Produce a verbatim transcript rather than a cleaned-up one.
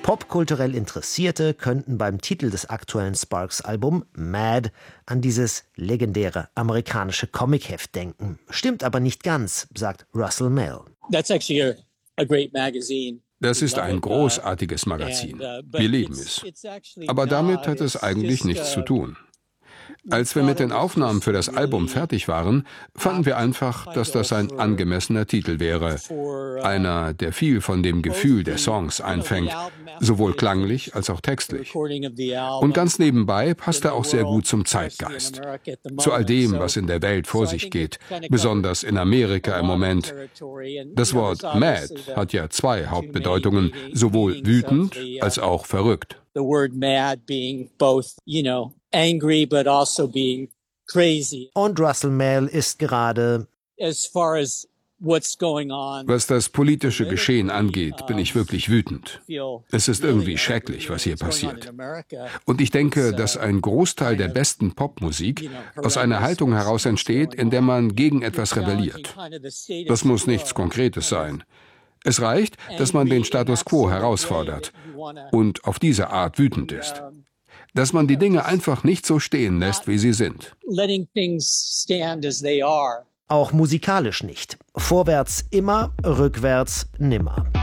Popkulturell Interessierte könnten beim Titel des aktuellen Sparks-Albums Mad an dieses legendäre amerikanische Comicheft denken. Stimmt aber nicht ganz, sagt Russell Mael. That's actually a, a great magazine. Das ist ein großartiges Magazin. Wir lieben es. Aber damit hat es eigentlich nichts zu tun. Als wir mit den Aufnahmen für das Album fertig waren, fanden wir einfach, dass das ein angemessener Titel wäre. Einer, der viel von dem Gefühl der Songs einfängt, sowohl klanglich als auch textlich. Und ganz nebenbei passt er auch sehr gut zum Zeitgeist. Zu all dem, was in der Welt vor sich geht, besonders in Amerika im Moment. Das Wort mad hat ja zwei Hauptbedeutungen, sowohl wütend als auch verrückt. The word mad being both, you know, angry but also being crazy. Und Russell Mael ist gerade As far as what's going on. Was das politische Geschehen angeht, bin ich wirklich wütend. Es ist irgendwie schrecklich, was hier passiert. Und ich denke, dass ein Großteil der besten Popmusik aus einer Haltung heraus entsteht, in der man gegen etwas rebelliert. Das muss nichts Konkretes sein. Es reicht, dass man den Status quo herausfordert und auf diese Art wütend ist. Dass man die Dinge einfach nicht so stehen lässt, wie sie sind. auch musikalisch nicht. Vorwärts immer, rückwärts nimmer.